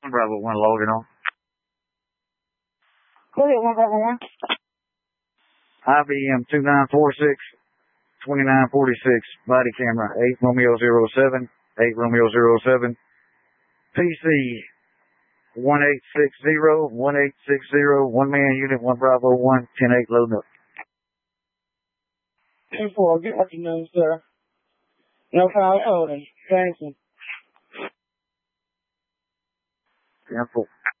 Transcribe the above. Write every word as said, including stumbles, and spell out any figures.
One Bravo one logging on. Go ahead, one Bravo one. I B M two nine four six, two nine four six, body camera, eight Romeo zero seven, eight Romeo zero seven, P C one eight six zero, one eight six zero, one man unit, one Bravo one, ten eight loading up. ten four, get what you know, sir. No foul holding. Thank you. ten four.